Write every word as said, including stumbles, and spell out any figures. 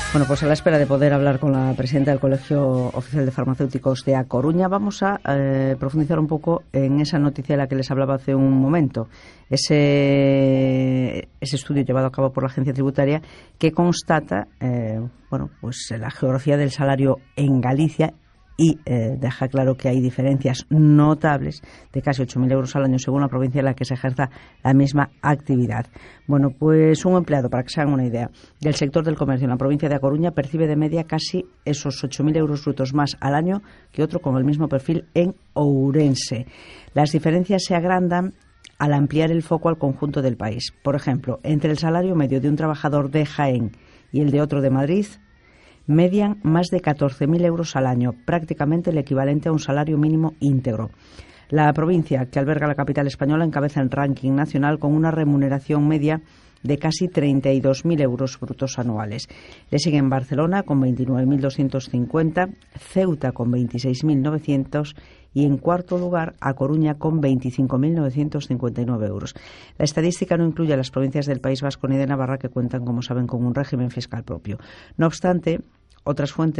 Bueno, pues a la espera de poder hablar con la presidenta del Colegio Oficial de Farmacéuticos de A Coruña, vamos a eh, profundizar un poco en esa noticia de la que les hablaba hace un momento. Ese, ese estudio llevado a cabo por la Agencia Tributaria que constata eh, bueno, pues la geografía del salario en Galicia y eh, deja claro que hay diferencias notables de casi ocho mil euros al año según la provincia en la que se ejerza la misma actividad. Bueno, pues un empleado, para que se hagan una idea, del sector del comercio en la provincia de A Coruña percibe de media casi esos ocho mil euros brutos más al año que otro con el mismo perfil en Ourense. Las diferencias se agrandan al ampliar el foco al conjunto del país. Por ejemplo, entre el salario medio de un trabajador de Jaén y el de otro de Madrid, median más de catorce mil euros al año, prácticamente el equivalente a un salario mínimo íntegro. La provincia que alberga la capital española encabeza el ranking nacional con una remuneración media de casi treinta y dos mil euros brutos anuales. Le siguen Barcelona con veintinueve mil doscientos cincuenta, Ceuta con veintiséis mil novecientos y en cuarto lugar A Coruña con veinticinco mil novecientos cincuenta y nueve euros. La estadística no incluye a las provincias del País Vasco ni de Navarra que cuentan, como saben, con un régimen fiscal propio. No obstante, otras fuentes